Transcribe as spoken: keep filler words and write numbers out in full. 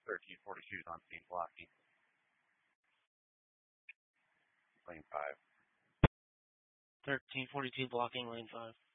thirteen forty-two is on scene blocking. Lane five. thirteen forty-two blocking lane five.